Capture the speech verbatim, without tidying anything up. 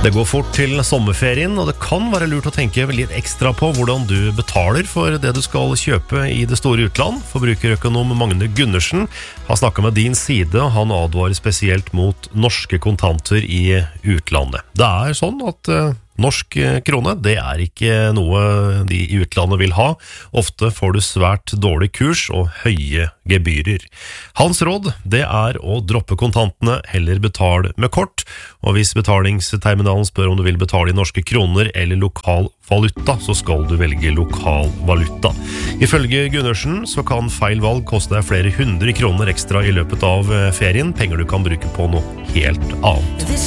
Det går fort til sommerferien, og det kan være lurt å tenke litt ekstra på hvordan du betaler for det du skal kjøpe i det store utland. Forbrukerøkonom Magne Gundersen har snakket med din side, og han advarer spesielt mot norske kontanter i utlandet. Det er sånn at uh, norsk krone, det er ikke noe de i utlandet vil ha. Ofte får du svært dårlig kurs og høye gebyrer. Hans råd, det er å droppe kontantene, heller betale med kort. Og hvis betalingsterminalen spør om du vil betale i norske kroner eller lokal valuta, så skal du velge lokal valuta. Ifølge Gundersen så kan feil valg koste deg flere hundre kroner ekstra i løpet av ferien, penger du kan bruke på noe helt annet.